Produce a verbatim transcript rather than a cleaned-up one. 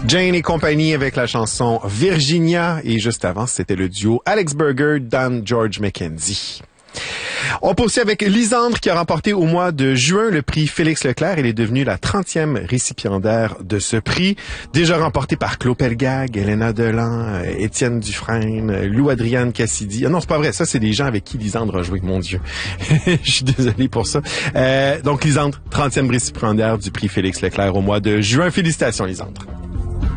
Jane et compagnie avec la chanson Virginia. Et juste avant, c'était le duo Alex Berger, Dan George McKenzie. On poursuit avec Lisandre qui a remporté au mois de juin le prix Félix Leclerc. Elle est devenue la trentième récipiendaire de ce prix. Déjà remporté par Claude Pelgag, Elena Delan, Étienne Dufresne, Lou-Adrienne Cassidy. Ah non, c'est pas vrai. Ça, c'est des gens avec qui Lisandre a joué. Mon Dieu. Je suis désolé pour ça. Euh, donc, Lisandre, trentième récipiendaire du prix Félix Leclerc au mois de juin. Félicitations, Lisandre.